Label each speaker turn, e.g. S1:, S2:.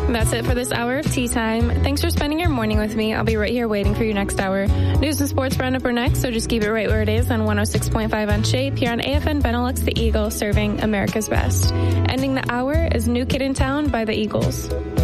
S1: That's it for this hour of Tea Time. Thanks for spending your morning with me. I'll be right here waiting for you next hour. News and sports roundup are next, so just keep it right where it is on 106.5 on Shape here on AFN Benelux, the Eagle, serving America's best. Ending the hour is New Kid in Town by the Eagles.